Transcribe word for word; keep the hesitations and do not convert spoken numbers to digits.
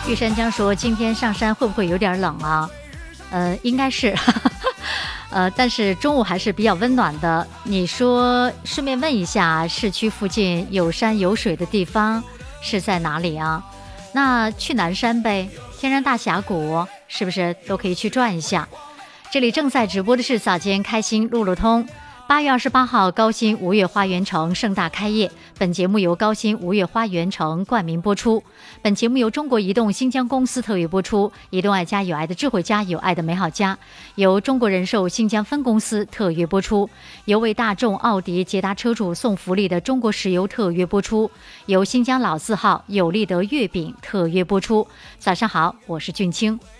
玉山江说：“今天上山会不会有点冷啊？”呃，应该是，呃，但是中午还是比较温暖的。你说，顺便问一下，市区附近有山有水的地方是在哪里啊？那去南山呗，天然大峡谷是不是都可以去转一下？这里正在直播的是早间开心路路通。八月二十八号，高新吴越花园城盛大开业。本节目由高新吴越花园城冠名播出。本节目由中国移动新疆公司特约播出。移动爱家有爱的智慧家，有爱的美好家，由中国人寿新疆分公司特约播出。由为大众奥迪捷达车主送福利的中国石油特约播出。由新疆老字号有利德月饼特约播出。早上好，我是俊清。